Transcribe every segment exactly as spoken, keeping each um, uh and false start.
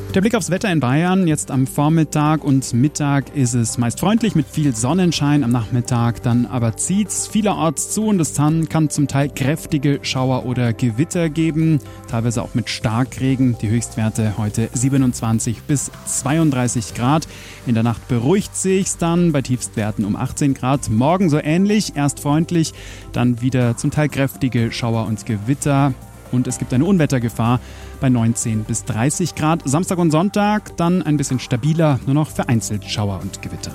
Der Blick aufs Wetter in Bayern. Jetzt am Vormittag und Mittag ist es meist freundlich mit viel Sonnenschein. Am Nachmittag dann aber zieht's vielerorts zu und es kann zum Teil kräftige Schauer oder Gewitter geben. Teilweise auch mit Starkregen. Die Höchstwerte heute siebenundzwanzig bis zweiunddreißig Grad. In der Nacht beruhigt sich's dann bei Tiefstwerten um achtzehn Grad. Morgen so ähnlich, erst freundlich, dann wieder zum Teil kräftige Schauer und Gewitter. Und es gibt eine Unwettergefahr bei neunzehn bis dreißig Grad. Samstag und Sonntag dann ein bisschen stabiler, nur noch vereinzelt Schauer und Gewitter.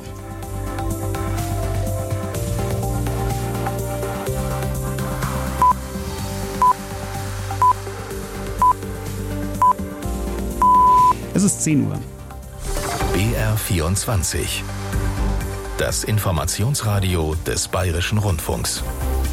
Es ist zehn Uhr. B R vierundzwanzig. Das Informationsradio des Bayerischen Rundfunks.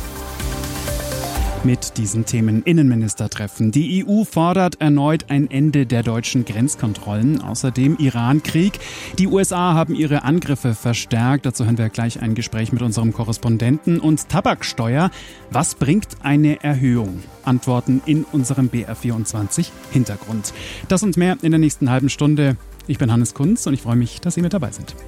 Mit diesen Themen Innenministertreffen. Die E U fordert erneut ein Ende der deutschen Grenzkontrollen. Außerdem Iran-Krieg. Die U S A haben ihre Angriffe verstärkt. Dazu hören wir gleich ein Gespräch mit unserem Korrespondenten. Und Tabaksteuer. Was bringt eine Erhöhung? Antworten in unserem B R vierundzwanzig Hintergrund. Das und mehr in der nächsten halben Stunde. Ich bin Hannes Kunz und ich freue mich, dass Sie mit dabei sind.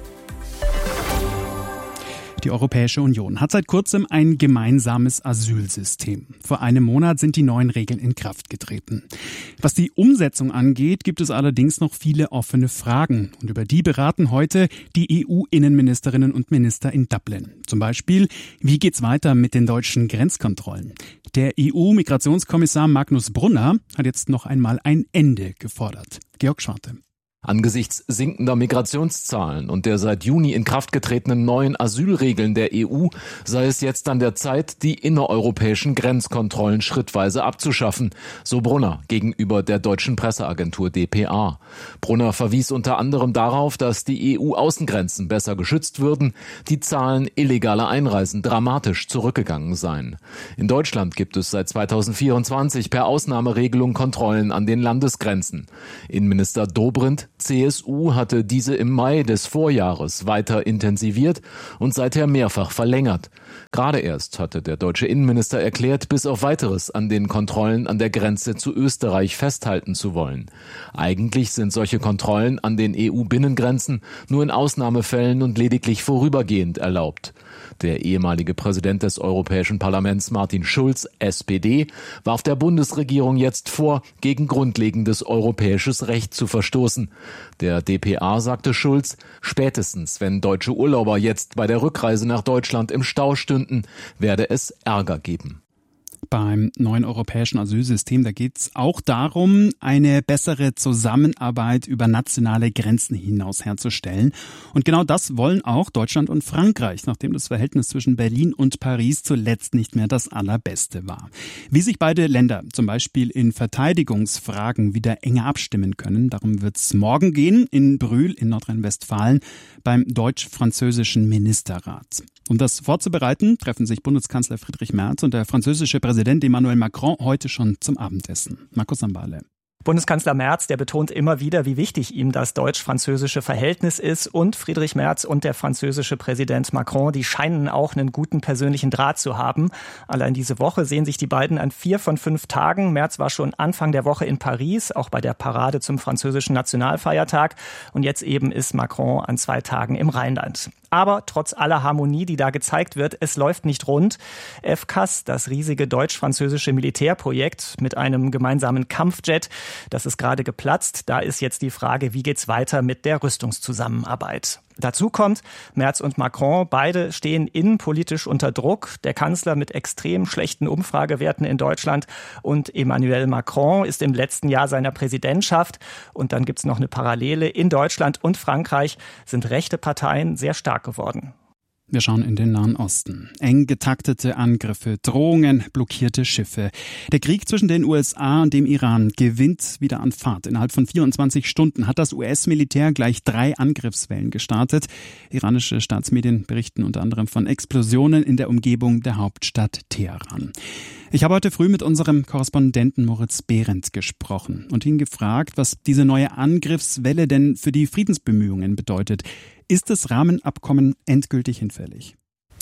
Die Europäische Union hat seit kurzem ein gemeinsames Asylsystem. Vor einem Monat sind die neuen Regeln in Kraft getreten. Was die Umsetzung angeht, gibt es allerdings noch viele offene Fragen. Und über die beraten heute die E U-Innenministerinnen und Minister in Dublin. Zum Beispiel, wie geht's weiter mit den deutschen Grenzkontrollen? Der E U-Migrationskommissar Magnus Brunner hat jetzt noch einmal ein Ende gefordert. Georg Schwarte. Angesichts sinkender Migrationszahlen und der seit Juni in Kraft getretenen neuen Asylregeln der E U sei es jetzt an der Zeit, die innereuropäischen Grenzkontrollen schrittweise abzuschaffen, so Brunner gegenüber der deutschen Presseagentur D P A. Brunner verwies unter anderem darauf, dass die E U-Außengrenzen besser geschützt würden, die Zahlen illegaler Einreisen dramatisch zurückgegangen seien. In Deutschland gibt es seit zweitausendvierundzwanzig per Ausnahmeregelung Kontrollen an den Landesgrenzen. Innenminister Dobrindt C S U hatte diese im Mai des Vorjahres weiter intensiviert und seither mehrfach verlängert. Gerade erst hatte der deutsche Innenminister erklärt, bis auf Weiteres an den Kontrollen an der Grenze zu Österreich festhalten zu wollen. Eigentlich sind solche Kontrollen an den E U-Binnengrenzen nur in Ausnahmefällen und lediglich vorübergehend erlaubt. Der ehemalige Präsident des Europäischen Parlaments Martin Schulz, S P D, warf der Bundesregierung jetzt vor, gegen grundlegendes europäisches Recht zu verstoßen. Der D P A sagte Schulz, spätestens wenn deutsche Urlauber jetzt bei der Rückreise nach Deutschland im Stau stünden, werde es Ärger geben. Beim neuen europäischen Asylsystem, da geht es auch darum, eine bessere Zusammenarbeit über nationale Grenzen hinaus herzustellen. Und genau das wollen auch Deutschland und Frankreich, nachdem das Verhältnis zwischen Berlin und Paris zuletzt nicht mehr das allerbeste war. Wie sich beide Länder zum Beispiel in Verteidigungsfragen wieder enger abstimmen können, darum wird es morgen gehen in Brühl in Nordrhein-Westfalen beim deutsch-französischen Ministerrat. Um das vorzubereiten, treffen sich Bundeskanzler Friedrich Merz und der französische Präsident Emmanuel Macron heute schon zum Abendessen. Markus Sambale. Bundeskanzler Merz, der betont immer wieder, wie wichtig ihm das deutsch-französische Verhältnis ist. Und Friedrich Merz und der französische Präsident Macron, die scheinen auch einen guten persönlichen Draht zu haben. Allein diese Woche sehen sich die beiden an vier von fünf Tagen. Merz war schon Anfang der Woche in Paris, auch bei der Parade zum französischen Nationalfeiertag. Und jetzt eben ist Macron an zwei Tagen im Rheinland. Aber trotz aller Harmonie, die da gezeigt wird, es läuft nicht rund. F C A S, das riesige deutsch-französische Militärprojekt mit einem gemeinsamen Kampfjet, das ist gerade geplatzt. Da ist jetzt die Frage, wie geht's weiter mit der Rüstungszusammenarbeit? Dazu kommt, Merz und Macron, beide stehen innenpolitisch unter Druck. Der Kanzler mit extrem schlechten Umfragewerten in Deutschland und Emmanuel Macron ist im letzten Jahr seiner Präsidentschaft. Und dann gibt's noch eine Parallele. In Deutschland und Frankreich sind rechte Parteien sehr stark geworden. Wir schauen in den Nahen Osten. Eng getaktete Angriffe, Drohungen, blockierte Schiffe. Der Krieg zwischen den U S A und dem Iran gewinnt wieder an Fahrt. Innerhalb von vierundzwanzig Stunden hat das U S-Militär gleich drei Angriffswellen gestartet. Iranische Staatsmedien berichten unter anderem von Explosionen in der Umgebung der Hauptstadt Teheran. Ich habe heute früh mit unserem Korrespondenten Moritz Behrendt gesprochen und ihn gefragt, was diese neue Angriffswelle denn für die Friedensbemühungen bedeutet. Ist das Rahmenabkommen endgültig hinfällig? Ja,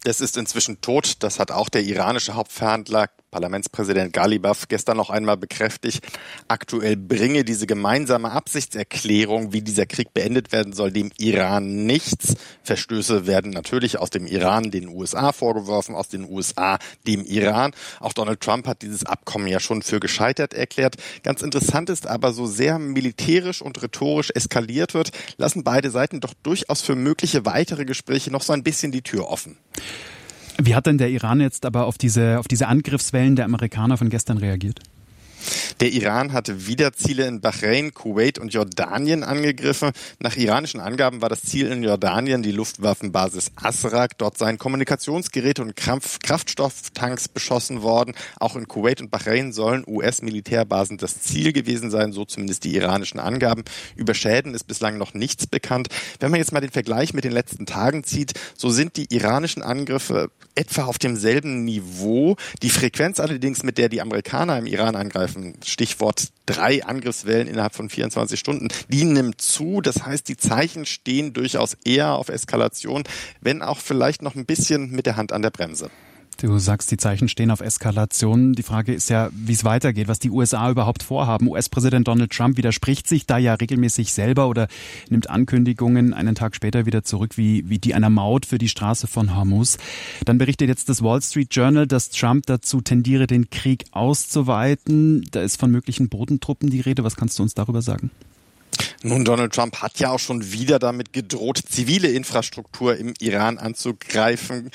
Es ist inzwischen tot. Das hat auch der iranische Hauptverhandler, Parlamentspräsident Ghalibaf, gestern noch einmal bekräftigt. Aktuell bringe diese gemeinsame Absichtserklärung, wie dieser Krieg beendet werden soll, dem Iran nichts. Verstöße werden natürlich aus dem Iran den U S A vorgeworfen, aus den U S A dem Iran. Auch Donald Trump hat dieses Abkommen ja schon für gescheitert erklärt. Ganz interessant ist aber, so sehr militärisch und rhetorisch eskaliert wird, lassen beide Seiten doch durchaus für mögliche weitere Gespräche noch so ein bisschen die Tür offen. Wie hat denn der Iran jetzt aber auf diese, auf diese Angriffswellen der Amerikaner von gestern reagiert? Der Iran hatte wieder Ziele in Bahrain, Kuwait und Jordanien angegriffen. Nach iranischen Angaben war das Ziel in Jordanien die Luftwaffenbasis Asrak. Dort seien Kommunikationsgeräte und Kraftstofftanks beschossen worden. Auch in Kuwait und Bahrain sollen U S-Militärbasen das Ziel gewesen sein, so zumindest die iranischen Angaben. Über Schäden ist bislang noch nichts bekannt. Wenn man jetzt mal den Vergleich mit den letzten Tagen zieht, so sind die iranischen Angriffe etwa auf demselben Niveau. Die Frequenz allerdings, mit der die Amerikaner im Iran angreifen, Stichwort drei Angriffswellen innerhalb von vierundzwanzig Stunden, die nimmt zu. Das heißt, die Zeichen stehen durchaus eher auf Eskalation, wenn auch vielleicht noch ein bisschen mit der Hand an der Bremse. Du sagst, die Zeichen stehen auf Eskalation. Die Frage ist ja, wie es weitergeht, was die U S A überhaupt vorhaben. U S-Präsident Donald Trump widerspricht sich da ja regelmäßig selber oder nimmt Ankündigungen einen Tag später wieder zurück, wie, wie die einer Maut für die Straße von Hormuz. Dann berichtet jetzt das Wall Street Journal, dass Trump dazu tendiere, den Krieg auszuweiten. Da ist von möglichen Bodentruppen die Rede. Was kannst du uns darüber sagen? Nun, Donald Trump hat ja auch schon wieder damit gedroht, zivile Infrastruktur im Iran anzugreifen.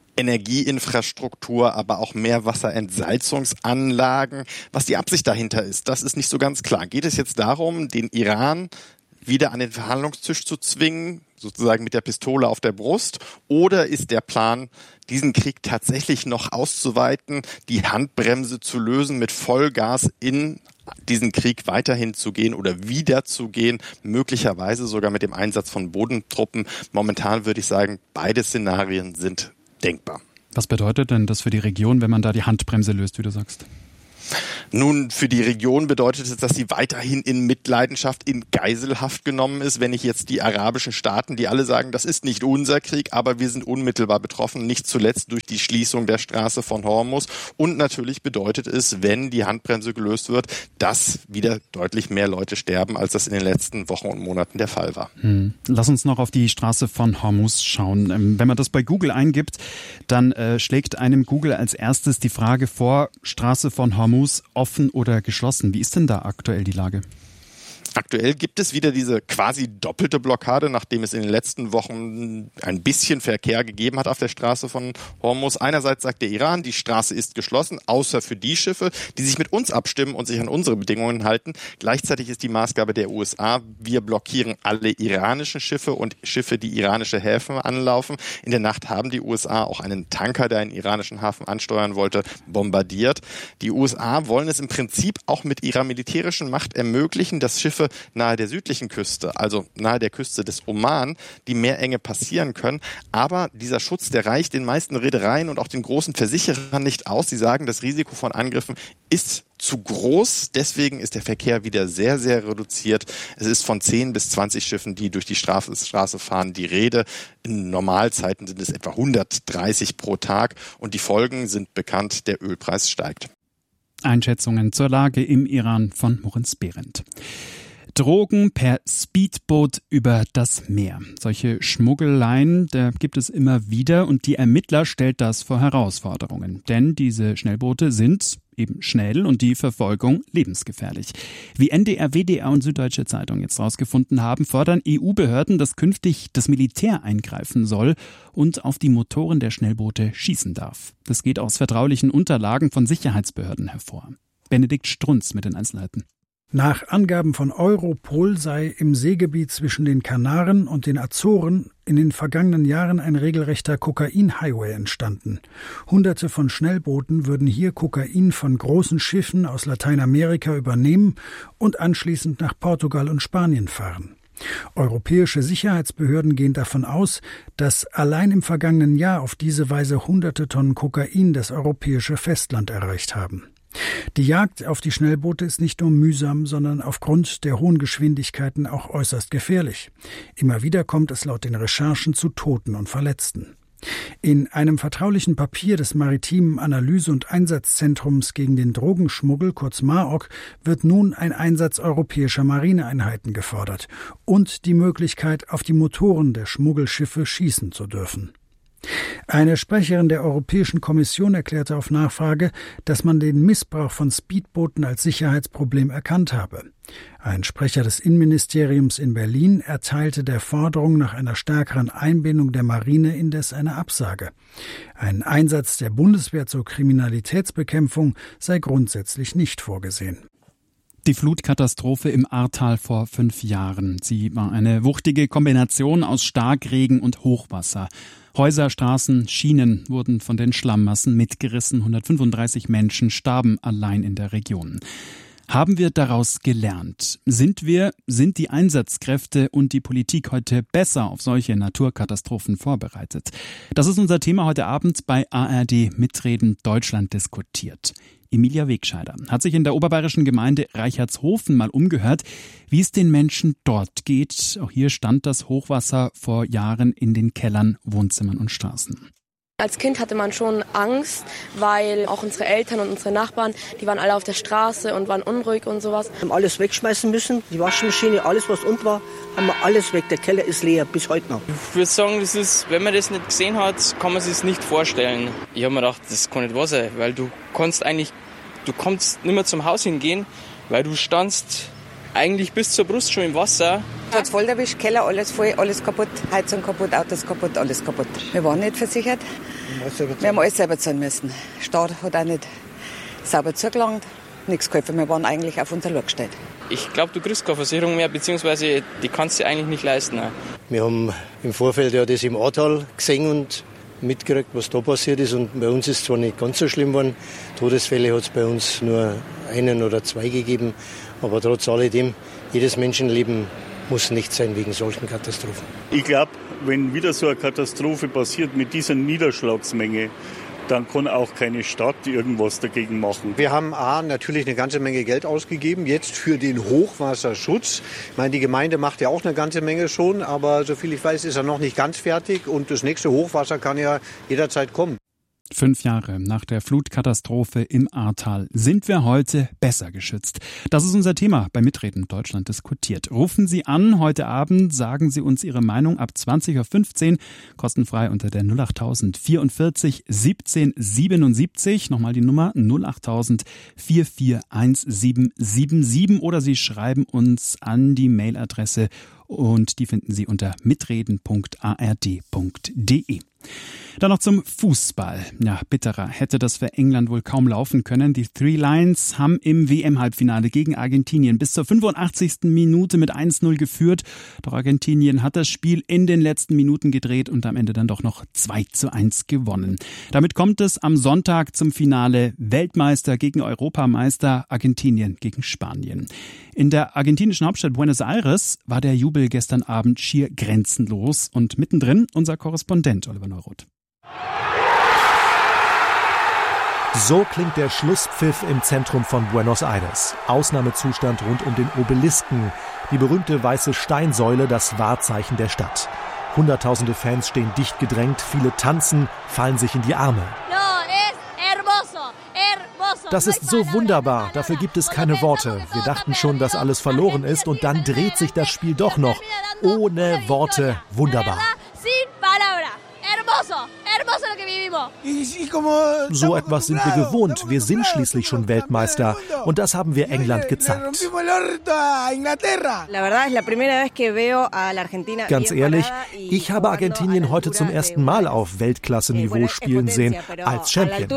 Energieinfrastruktur, aber auch Meerwasserentsalzungsanlagen. Was die Absicht dahinter ist, das ist nicht so ganz klar. Geht es jetzt darum, den Iran wieder an den Verhandlungstisch zu zwingen, sozusagen mit der Pistole auf der Brust? Oder ist der Plan, diesen Krieg tatsächlich noch auszuweiten, die Handbremse zu lösen, mit Vollgas in diesen Krieg weiterhin zu gehen oder wieder zu gehen, möglicherweise sogar mit dem Einsatz von Bodentruppen? Momentan würde ich sagen, beide Szenarien sind denkbar. Was bedeutet denn das für die Region, wenn man da die Handbremse löst, wie du sagst? Nun, für die Region bedeutet es, dass sie weiterhin in Mitleidenschaft, in Geiselhaft genommen ist. Wenn ich jetzt die arabischen Staaten, die alle sagen, das ist nicht unser Krieg, aber wir sind unmittelbar betroffen, nicht zuletzt durch die Schließung der Straße von Hormuz. Und natürlich bedeutet es, wenn die Handbremse gelöst wird, dass wieder deutlich mehr Leute sterben, als das in den letzten Wochen und Monaten der Fall war. Hm. Lass uns noch auf die Straße von Hormuz schauen. Wenn man das bei Google eingibt, dann äh, schlägt einem Google als erstes die Frage vor, Straße von Hormuz offen oder geschlossen. Wie ist denn da aktuell die Lage? Aktuell gibt es wieder diese quasi doppelte Blockade, nachdem es in den letzten Wochen ein bisschen Verkehr gegeben hat auf der Straße von Hormuz. Einerseits sagt der Iran, die Straße ist geschlossen, außer für die Schiffe, die sich mit uns abstimmen und sich an unsere Bedingungen halten. Gleichzeitig ist die Maßgabe der U S A, wir blockieren alle iranischen Schiffe und Schiffe, die iranische Häfen anlaufen. In der Nacht haben die U S A auch einen Tanker, der einen iranischen Hafen ansteuern wollte, bombardiert. Die U S A wollen es im Prinzip auch mit ihrer militärischen Macht ermöglichen, dass Schiffe nahe der südlichen Küste, also nahe der Küste des Oman, die Meerenge passieren können. Aber dieser Schutz, der reicht den meisten Reedereien und auch den großen Versicherern nicht aus. Sie sagen, das Risiko von Angriffen ist zu groß. Deswegen ist der Verkehr wieder sehr, sehr reduziert. Es ist von zehn bis zwanzig Schiffen, die durch die Straße fahren, die Rede. In Normalzeiten sind es etwa hundertdreißig pro Tag. Und die Folgen sind bekannt, der Ölpreis steigt. Einschätzungen zur Lage im Iran von Moritz Behrendt. Drogen per Speedboot über das Meer. Solche Schmuggeleien, da gibt es immer wieder und die Ermittler stellt das vor Herausforderungen. Denn diese Schnellboote sind eben schnell und die Verfolgung lebensgefährlich. Wie N D R, W D R und Süddeutsche Zeitung jetzt rausgefunden haben, fordern E U-Behörden, dass künftig das Militär eingreifen soll und auf die Motoren der Schnellboote schießen darf. Das geht aus vertraulichen Unterlagen von Sicherheitsbehörden hervor. Benedikt Strunz mit den Einzelheiten. Nach Angaben von Europol sei im Seegebiet zwischen den Kanaren und den Azoren in den vergangenen Jahren ein regelrechter Kokain-Highway entstanden. Hunderte von Schnellbooten würden hier Kokain von großen Schiffen aus Lateinamerika übernehmen und anschließend nach Portugal und Spanien fahren. Europäische Sicherheitsbehörden gehen davon aus, dass allein im vergangenen Jahr auf diese Weise hunderte Tonnen Kokain das europäische Festland erreicht haben. Die Jagd auf die Schnellboote ist nicht nur mühsam, sondern aufgrund der hohen Geschwindigkeiten auch äußerst gefährlich. Immer wieder kommt es laut den Recherchen zu Toten und Verletzten. In einem vertraulichen Papier des Maritimen Analyse- und Einsatzzentrums gegen den Drogenschmuggel, kurz MAOC, wird nun ein Einsatz europäischer Marineeinheiten gefordert und die Möglichkeit, auf die Motoren der Schmuggelschiffe schießen zu dürfen. Eine Sprecherin der Europäischen Kommission erklärte auf Nachfrage, dass man den Missbrauch von Speedbooten als Sicherheitsproblem erkannt habe. Ein Sprecher des Innenministeriums in Berlin erteilte der Forderung nach einer stärkeren Einbindung der Marine indes eine Absage. Ein Einsatz der Bundeswehr zur Kriminalitätsbekämpfung sei grundsätzlich nicht vorgesehen. Die Flutkatastrophe im Ahrtal vor fünf Jahren. Sie war eine wuchtige Kombination aus Starkregen und Hochwasser. Häuser, Straßen, Schienen wurden von den Schlammmassen mitgerissen. hundertfünfunddreißig Menschen starben allein in der Region. Haben wir daraus gelernt? Sind wir, sind die Einsatzkräfte und die Politik heute besser auf solche Naturkatastrophen vorbereitet? Das ist unser Thema heute Abend bei A R D Mitreden Deutschland diskutiert. Emilia Wegscheider hat sich in der oberbayerischen Gemeinde Reichertshofen mal umgehört, wie es den Menschen dort geht. Auch hier stand das Hochwasser vor Jahren in den Kellern, Wohnzimmern und Straßen. Als Kind hatte man schon Angst, weil auch unsere Eltern und unsere Nachbarn, die waren alle auf der Straße und waren unruhig und sowas. Wir haben alles wegschmeißen müssen, die Waschmaschine, alles was unten war, haben wir alles weg. Der Keller ist leer, bis heute noch. Ich würde sagen, das ist, wenn man das nicht gesehen hat, kann man sich es nicht vorstellen. Ich habe mir gedacht, das kann nicht wahr sein, weil du kannst eigentlich, du kannst nicht mehr zum Haus hingehen, weil du standst eigentlich bis zur Brust schon im Wasser. Es hat voll erwischt, Keller, alles voll, alles kaputt, Heizung kaputt, Autos kaputt, alles kaputt. Wir waren nicht versichert, wir haben alles selber zahlen müssen. Der Staat hat auch nicht sauber zugelangt, nichts geholfen, wir waren eigentlich auf unser Loch gestellt. Ich glaube, du kriegst keine Versicherung mehr, beziehungsweise die kannst du dir eigentlich nicht leisten. Wir haben im Vorfeld ja das im Ahrtal gesehen und mitgekriegt, was da passiert ist. Und bei uns ist es zwar nicht ganz so schlimm geworden, Todesfälle hat es bei uns nur einen oder zwei gegeben, aber trotz alledem, jedes Menschenleben muss nicht sein wegen solchen Katastrophen. Ich glaube, wenn wieder so eine Katastrophe passiert mit dieser Niederschlagsmenge, dann kann auch keine Stadt irgendwas dagegen machen. Wir haben A, natürlich eine ganze Menge Geld ausgegeben, jetzt für den Hochwasserschutz. Ich meine, die Gemeinde macht ja auch eine ganze Menge schon, aber soviel ich weiß, ist er noch nicht ganz fertig und das nächste Hochwasser kann ja jederzeit kommen. Fünf Jahre nach der Flutkatastrophe im Ahrtal sind wir heute besser geschützt. Das ist unser Thema bei Mitreden Deutschland diskutiert. Rufen Sie an heute Abend, sagen Sie uns Ihre Meinung ab zwanzig Uhr fünfzehn, kostenfrei unter der null acht null vierundvierzig siebzehn siebenundsiebzig. Nochmal die Nummer null acht null vier vier eins sieben sieben sieben oder Sie schreiben uns an die Mailadresse und die finden Sie unter mitreden punkt a r d punkt d e. Dann noch zum Fußball. Ja, bitterer hätte das für England wohl kaum laufen können. Die Three Lions haben im W M-Halbfinale gegen Argentinien bis zur fünfundachtzigsten Minute mit eins null geführt. Doch Argentinien hat das Spiel in den letzten Minuten gedreht und am Ende dann doch noch zwei zu eins gewonnen. Damit kommt es am Sonntag zum Finale Weltmeister gegen Europameister, Argentinien gegen Spanien. In der argentinischen Hauptstadt Buenos Aires war der Jubel gestern Abend schier grenzenlos und mittendrin unser Korrespondent Oliver Neuroth. So klingt der Schlusspfiff im Zentrum von Buenos Aires. Ausnahmezustand rund um den Obelisken, die berühmte weiße Steinsäule, das Wahrzeichen der Stadt. Hunderttausende Fans stehen dicht gedrängt, viele tanzen, fallen sich in die Arme. Das ist so wunderbar, dafür gibt es keine Worte. Wir dachten schon, dass alles verloren ist und dann dreht sich das Spiel doch noch. Ohne Worte, wunderbar. So etwas sind wir gewohnt. Wir sind schließlich schon Weltmeister. Und das haben wir England gezeigt. Ganz ehrlich, ich habe Argentinien heute zum ersten Mal auf Weltklasse-Niveau spielen sehen, als Champion.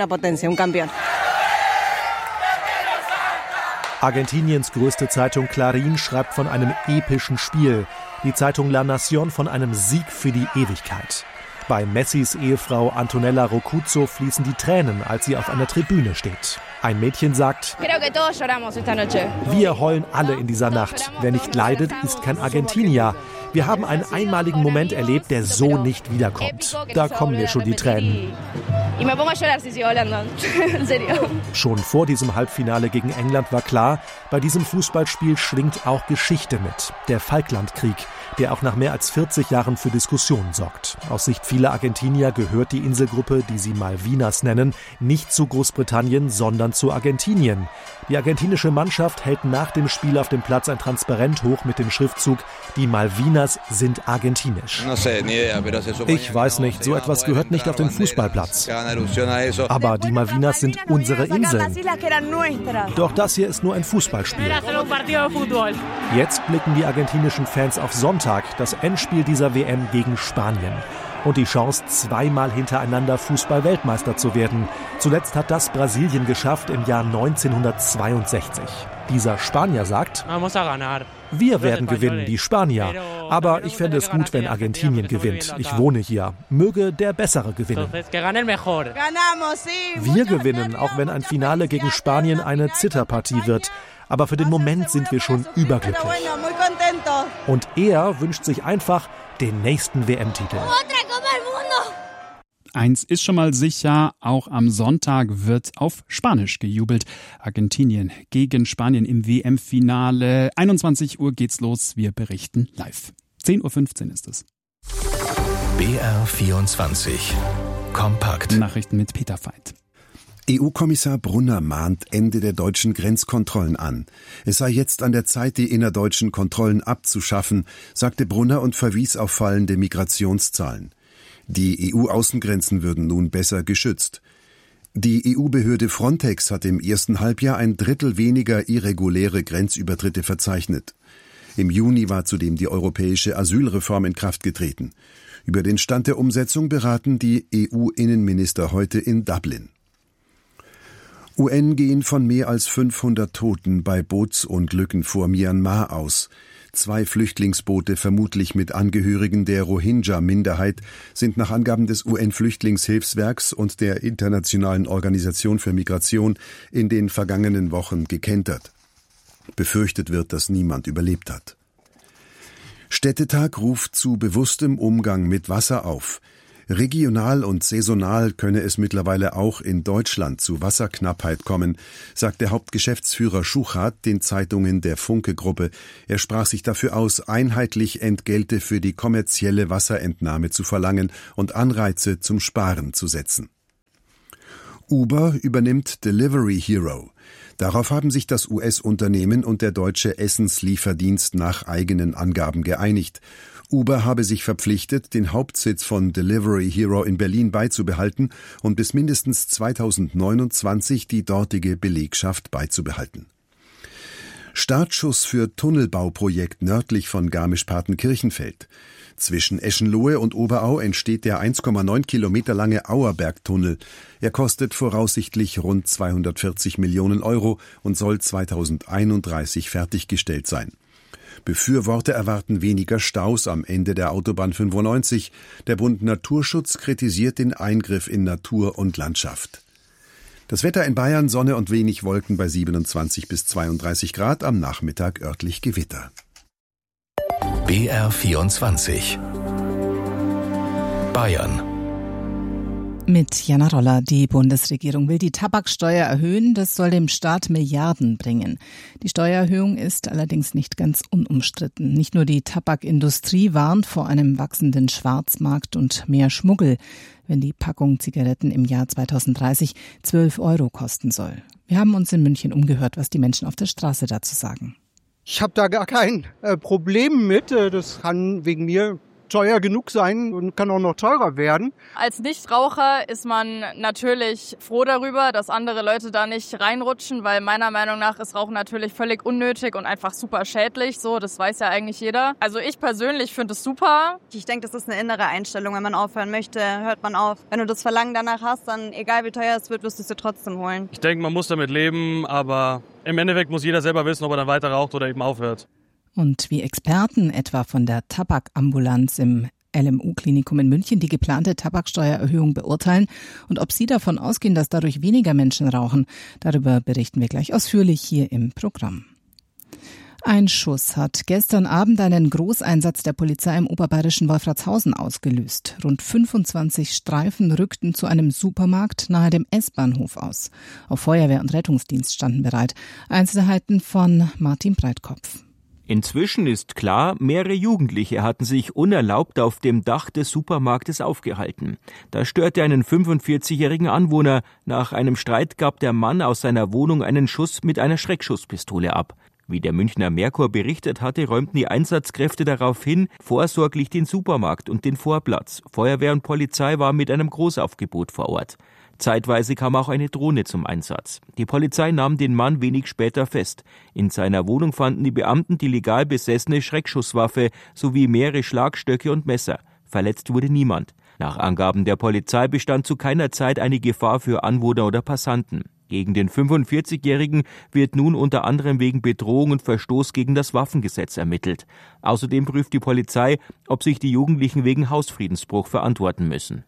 Argentiniens größte Zeitung Clarín schreibt von einem epischen Spiel. Die Zeitung La Nación von einem Sieg für die Ewigkeit. Bei Messis Ehefrau Antonella Rocuzzo fließen die Tränen, als sie auf einer Tribüne steht. Ein Mädchen sagt, wir heulen alle in dieser Nacht. Wer nicht leidet, ist kein Argentinier. Wir haben einen einmaligen Moment erlebt, der so nicht wiederkommt. Da kommen mir schon die Tränen. Schon vor diesem Halbfinale gegen England war klar, bei diesem Fußballspiel schwingt auch Geschichte mit. Der Falklandkrieg, der auch nach mehr als vierzig Jahren für Diskussionen sorgt. Aus Sicht vieler Argentinier gehört die Inselgruppe, die sie Malvinas nennen, nicht zu Großbritannien, sondern zu Argentinien. Die argentinische Mannschaft hält nach dem Spiel auf dem Platz ein Transparent hoch mit dem Schriftzug „Die Malvinas sind argentinisch". Ich weiß nicht, so etwas gehört nicht auf den Fußballplatz. Aber die Malvinas sind unsere Inseln. Doch das hier ist nur ein Fußballspiel. Jetzt blicken die argentinischen Fans auf Sonntag, das Endspiel dieser W M gegen Spanien. Und die Chance, zweimal hintereinander Fußball-Weltmeister zu werden. Zuletzt hat das Brasilien geschafft im Jahr neunzehnhundertzweiundsechzig. Dieser Spanier sagt, wir werden gewinnen, die Spanier. Aber ich fände es gut, wenn Argentinien gewinnt. Ich wohne hier. Möge der Bessere gewinnen. Wir gewinnen, auch wenn ein Finale gegen Spanien eine Zitterpartie wird. Aber für den Moment sind wir schon überglücklich. Und er wünscht sich einfach den nächsten W M-Titel. Eins ist schon mal sicher, auch am Sonntag wird auf Spanisch gejubelt. Argentinien gegen Spanien im W M-Finale. einundzwanzig Uhr geht's los, wir berichten live. zehn Uhr fünfzehn ist es. B R vierundzwanzig. Kompakt. Nachrichten mit Peter Veit. E U-Kommissar Brunner mahnt Ende der deutschen Grenzkontrollen an. Es sei jetzt an der Zeit, die innerdeutschen Kontrollen abzuschaffen, sagte Brunner und verwies auf fallende Migrationszahlen. Die E U-Außengrenzen würden nun besser geschützt. Die E U-Behörde Frontex hat im ersten Halbjahr ein Drittel weniger irreguläre Grenzübertritte verzeichnet. Im Juni war zudem die europäische Asylreform in Kraft getreten. Über den Stand der Umsetzung beraten die E U-Innenminister heute in Dublin. U N gehen von mehr als fünfhundert Toten bei Bootsunglücken vor Myanmar aus. Zwei Flüchtlingsboote, vermutlich mit Angehörigen der Rohingya-Minderheit, sind nach Angaben des U N-Flüchtlingshilfswerks und der Internationalen Organisation für Migration in den vergangenen Wochen gekentert. Befürchtet wird, dass niemand überlebt hat. Städtetag ruft zu bewusstem Umgang mit Wasser auf. Regional und saisonal könne es mittlerweile auch in Deutschland zu Wasserknappheit kommen, sagt der Hauptgeschäftsführer Schuchat den Zeitungen der Funke-Gruppe. Er sprach sich dafür aus, einheitlich Entgelte für die kommerzielle Wasserentnahme zu verlangen und Anreize zum Sparen zu setzen. Uber übernimmt Delivery Hero. Darauf haben sich das U S-Unternehmen und der deutsche Essenslieferdienst nach eigenen Angaben geeinigt. Uber habe sich verpflichtet, den Hauptsitz von Delivery Hero in Berlin beizubehalten und bis mindestens zweitausendneunundzwanzig die dortige Belegschaft beizubehalten. Startschuss für Tunnelbauprojekt nördlich von Garmisch-Partenkirchenfeld. Zwischen Eschenlohe und Oberau entsteht der eins Komma neun Kilometer lange Auerbergtunnel. Er kostet voraussichtlich rund zweihundertvierzig Millionen Euro und soll zweitausendeinunddreißig fertiggestellt sein. Befürworter erwarten weniger Staus am Ende der Autobahn fünfundneunzig. Der Bund Naturschutz kritisiert den Eingriff in Natur und Landschaft. Das Wetter in Bayern, Sonne und wenig Wolken bei siebenundzwanzig bis zweiunddreißig Grad, am Nachmittag örtlich Gewitter. B R vierundzwanzig. Bayern. Mit Jana Roller. Die Bundesregierung will die Tabaksteuer erhöhen. Das soll dem Staat Milliarden bringen. Die Steuererhöhung ist allerdings nicht ganz unumstritten. Nicht nur die Tabakindustrie warnt vor einem wachsenden Schwarzmarkt und mehr Schmuggel, wenn die Packung Zigaretten im Jahr zweitausenddreißig zwölf Euro kosten soll. Wir haben uns in München umgehört, was die Menschen auf der Straße dazu sagen. Ich habe da gar kein äh, Problem mit. Das kann wegen mir teuer genug sein und kann auch noch teurer werden. Als Nichtraucher ist man natürlich froh darüber, dass andere Leute da nicht reinrutschen, weil meiner Meinung nach ist Rauchen natürlich völlig unnötig und einfach super schädlich. So, das weiß ja eigentlich jeder. Also ich persönlich finde es super. Ich denke, das ist eine innere Einstellung. Wenn man aufhören möchte, hört man auf. Wenn du das Verlangen danach hast, dann egal wie teuer es wird, wirst du es dir trotzdem holen. Ich denke, man muss damit leben, aber im Endeffekt muss jeder selber wissen, ob er dann weiter raucht oder eben aufhört. Und wie Experten etwa von der Tabakambulanz im L M U-Klinikum in München die geplante Tabaksteuererhöhung beurteilen und ob Sie davon ausgehen, dass dadurch weniger Menschen rauchen. Darüber berichten wir gleich ausführlich hier im Programm. Ein Schuss hat gestern Abend einen Großeinsatz der Polizei im oberbayerischen Wolfratshausen ausgelöst. Rund fünfundzwanzig Streifen rückten zu einem Supermarkt nahe dem S-Bahnhof aus. Auch Feuerwehr und Rettungsdienst standen bereit. Einzelheiten von Martin Breitkopf. Inzwischen ist klar, mehrere Jugendliche hatten sich unerlaubt auf dem Dach des Supermarktes aufgehalten. Da störte einen fünfundvierzigjährigen Anwohner. Nach einem Streit gab der Mann aus seiner Wohnung einen Schuss mit einer Schreckschusspistole ab. Wie der Münchner Merkur berichtet hatte, räumten die Einsatzkräfte daraufhin vorsorglich den Supermarkt und den Vorplatz. Feuerwehr und Polizei waren mit einem Großaufgebot vor Ort. Zeitweise kam auch eine Drohne zum Einsatz. Die Polizei nahm den Mann wenig später fest. In seiner Wohnung fanden die Beamten die legal besessene Schreckschusswaffe sowie mehrere Schlagstöcke und Messer. Verletzt wurde niemand. Nach Angaben der Polizei bestand zu keiner Zeit eine Gefahr für Anwohner oder Passanten. Gegen den fünfundvierzigjährigen wird nun unter anderem wegen Bedrohung und Verstoß gegen das Waffengesetz ermittelt. Außerdem prüft die Polizei, ob sich die Jugendlichen wegen Hausfriedensbruch verantworten müssen.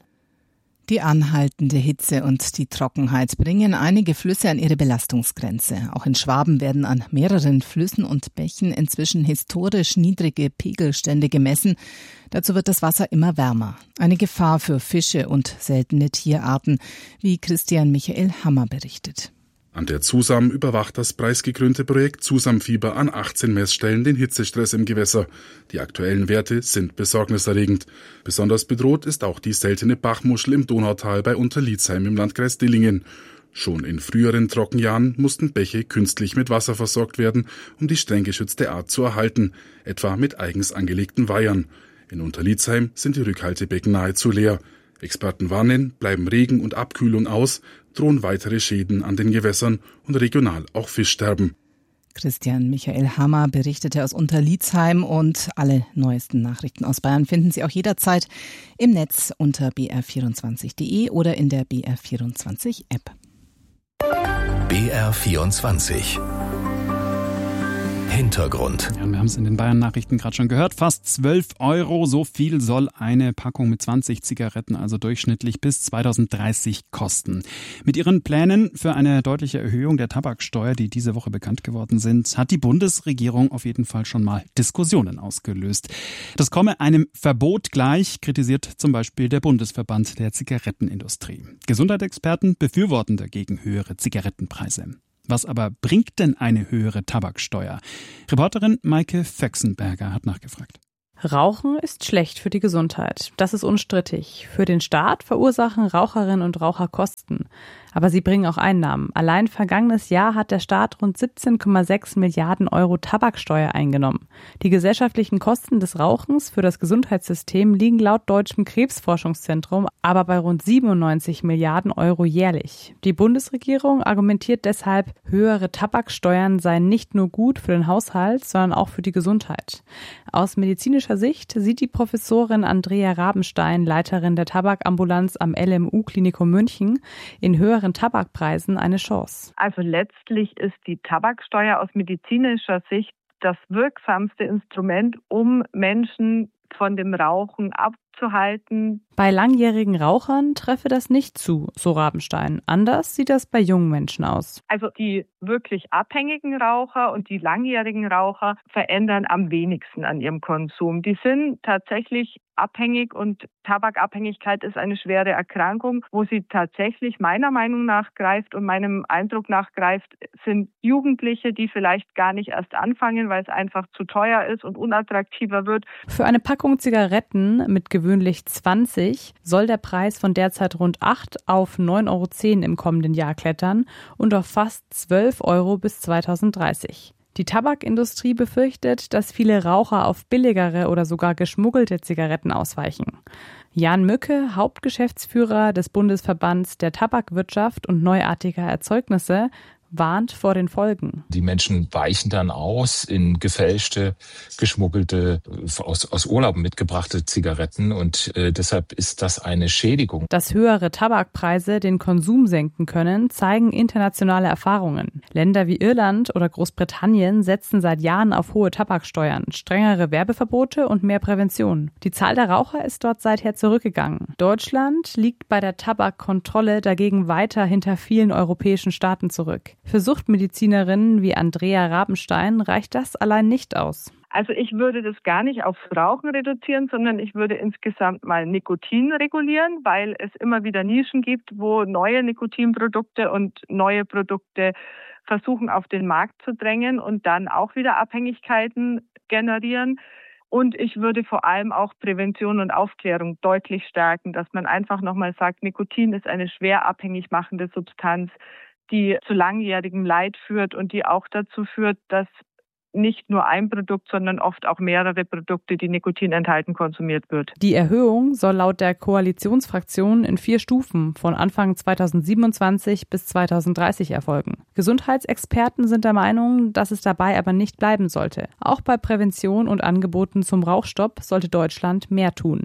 Die anhaltende Hitze und die Trockenheit bringen einige Flüsse an ihre Belastungsgrenze. Auch in Schwaben werden an mehreren Flüssen und Bächen inzwischen historisch niedrige Pegelstände gemessen. Dazu wird das Wasser immer wärmer. Eine Gefahr für Fische und seltene Tierarten, wie Christian Michael Hammer berichtet. An der Zusam überwacht das preisgekrönte Projekt Zusamfieber an achtzehn Messstellen den Hitzestress im Gewässer. Die aktuellen Werte sind besorgniserregend. Besonders bedroht ist auch die seltene Bachmuschel im Donautal bei Unterliedsheim im Landkreis Dillingen. Schon in früheren Trockenjahren mussten Bäche künstlich mit Wasser versorgt werden, um die streng geschützte Art zu erhalten, etwa mit eigens angelegten Weihern. In Unterliedsheim sind die Rückhaltebecken nahezu leer. Experten warnen, bleiben Regen und Abkühlung aus, drohen weitere Schäden an den Gewässern und regional auch Fischsterben. Christian Michael Hammer berichtete aus Unterliedsheim und alle neuesten Nachrichten aus Bayern finden Sie auch jederzeit im Netz unter b r vierundzwanzig punkt d e oder in der B R vierundzwanzig App. B R vierundzwanzig Hintergrund. Ja, wir haben es in den Bayern-Nachrichten gerade schon gehört. Fast zwölf Euro, so viel soll eine Packung mit zwanzig Zigaretten also durchschnittlich bis zweitausenddreißig kosten. Mit ihren Plänen für eine deutliche Erhöhung der Tabaksteuer, die diese Woche bekannt geworden sind, hat die Bundesregierung auf jeden Fall schon mal Diskussionen ausgelöst. Das komme einem Verbot gleich, kritisiert zum Beispiel der Bundesverband der Zigarettenindustrie. Gesundheitsexperten befürworten dagegen höhere Zigarettenpreise. Was aber bringt denn eine höhere Tabaksteuer? Reporterin Maike Föxenberger hat nachgefragt. Rauchen ist schlecht für die Gesundheit. Das ist unstrittig. Für den Staat verursachen Raucherinnen und Raucher Kosten. Aber sie bringen auch Einnahmen. Allein vergangenes Jahr hat der Staat rund siebzehn Komma sechs Milliarden Euro Tabaksteuer eingenommen. Die gesellschaftlichen Kosten des Rauchens für das Gesundheitssystem liegen laut Deutschem Krebsforschungszentrum aber bei rund siebenundneunzig Milliarden Euro jährlich. Die Bundesregierung argumentiert deshalb, höhere Tabaksteuern seien nicht nur gut für den Haushalt, sondern auch für die Gesundheit. Aus medizinischer Sicht sieht die Professorin Andrea Rabenstein, Leiterin der Tabakambulanz am L M U-Klinikum München, in höheren Tabakpreisen eine Chance. Also letztlich ist die Tabaksteuer aus medizinischer Sicht das wirksamste Instrument, um Menschen von dem Rauchen abzuhalten. Bei langjährigen Rauchern treffe das nicht zu, so Rabenstein. Anders sieht das bei jungen Menschen aus. Also die wirklich abhängigen Raucher und die langjährigen Raucher verändern am wenigsten an ihrem Konsum. Die sind tatsächlich abhängig und Tabakabhängigkeit ist eine schwere Erkrankung. Wo sie tatsächlich meiner Meinung nach greift und meinem Eindruck nach greift, sind Jugendliche, die vielleicht gar nicht erst anfangen, weil es einfach zu teuer ist und unattraktiver wird. Für eine Packung Zigaretten mit gewöhnlich zwanzig soll der Preis von derzeit rund acht auf neun Euro zehn im kommenden Jahr klettern und auf fast zwölf Euro bis zweitausenddreißig. Die Tabakindustrie befürchtet, dass viele Raucher auf billigere oder sogar geschmuggelte Zigaretten ausweichen. Jan Mücke, Hauptgeschäftsführer des Bundesverbands der Tabakwirtschaft und neuartiger Erzeugnisse, warnt vor den Folgen. Die Menschen weichen dann aus in gefälschte, geschmuggelte, aus, aus Urlauben mitgebrachte Zigaretten und äh, deshalb ist das eine Schädigung. Dass höhere Tabakpreise den Konsum senken können, zeigen internationale Erfahrungen. Länder wie Irland oder Großbritannien setzen seit Jahren auf hohe Tabaksteuern, strengere Werbeverbote und mehr Prävention. Die Zahl der Raucher ist dort seither zurückgegangen. Deutschland liegt bei der Tabakkontrolle dagegen weiter hinter vielen europäischen Staaten zurück. Für Suchtmedizinerinnen wie Andrea Rabenstein reicht das allein nicht aus. Also ich würde das gar nicht aufs Rauchen reduzieren, sondern ich würde insgesamt mal Nikotin regulieren, weil es immer wieder Nischen gibt, wo neue Nikotinprodukte und neue Produkte versuchen auf den Markt zu drängen und dann auch wieder Abhängigkeiten generieren. Und ich würde vor allem auch Prävention und Aufklärung deutlich stärken, dass man einfach nochmal sagt, Nikotin ist eine schwer abhängig machende Substanz, die zu langjährigem Leid führt und die auch dazu führt, dass nicht nur ein Produkt, sondern oft auch mehrere Produkte, die Nikotin enthalten, konsumiert wird. Die Erhöhung soll laut der Koalitionsfraktion in vier Stufen von Anfang zweitausendsiebenundzwanzig bis zweitausenddreißig erfolgen. Gesundheitsexperten sind der Meinung, dass es dabei aber nicht bleiben sollte. Auch bei Prävention und Angeboten zum Rauchstopp sollte Deutschland mehr tun.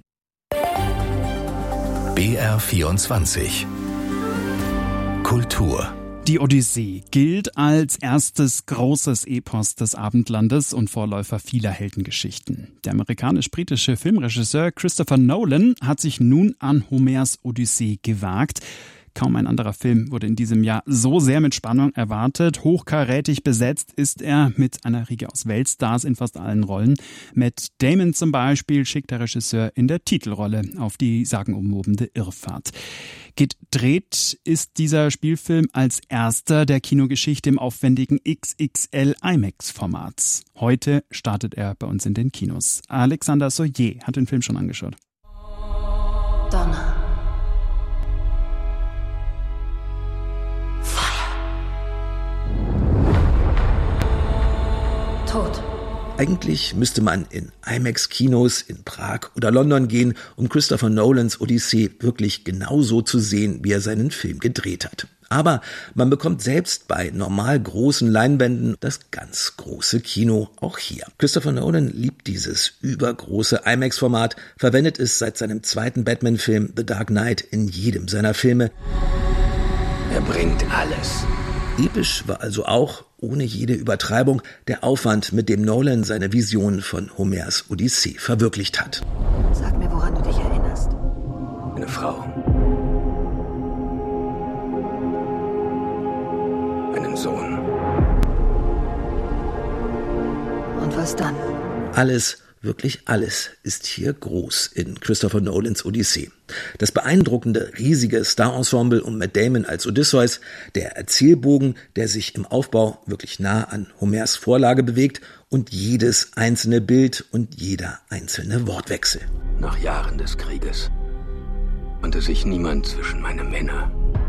B R vierundzwanzig Kultur. Die Odyssee gilt als erstes großes Epos des Abendlandes und Vorläufer vieler Heldengeschichten. Der amerikanisch-britische Filmregisseur Christopher Nolan hat sich nun an Homers Odyssee gewagt. Kaum ein anderer Film wurde in diesem Jahr so sehr mit Spannung erwartet. Hochkarätig besetzt ist er mit einer Riege aus Weltstars in fast allen Rollen. Matt Damon zum Beispiel schickt der Regisseur in der Titelrolle auf die sagenumwobene Irrfahrt. Gedreht ist dieser Spielfilm als erster der Kinogeschichte im aufwendigen X X L IMAX-Format. Heute startet er bei uns in den Kinos. Alexander Soyer hat den Film schon angeschaut. Donner. Tod. Eigentlich müsste man in IMAX-Kinos in Prag oder London gehen, um Christopher Nolans Odyssee wirklich genauso zu sehen, wie er seinen Film gedreht hat. Aber man bekommt selbst bei normal großen Leinwänden das ganz große Kino auch hier. Christopher Nolan liebt dieses übergroße IMAX-Format, verwendet es seit seinem zweiten Batman-Film The Dark Knight in jedem seiner Filme. Er bringt alles. Episch war also auch, ohne jede Übertreibung, der Aufwand, mit dem Nolan seine Vision von Homers Odyssee verwirklicht hat. Sag mir, woran du dich erinnerst. Eine Frau. Einen Sohn. Und was dann? Alles, wirklich alles ist hier groß in Christopher Nolans Odyssee. Das beeindruckende, riesige Star-Ensemble um Matt Damon als Odysseus, der Erzählbogen, der sich im Aufbau wirklich nah an Homers Vorlage bewegt und jedes einzelne Bild und jeder einzelne Wortwechsel. Nach Jahren des Krieges konnte sich niemand zwischen meine Männer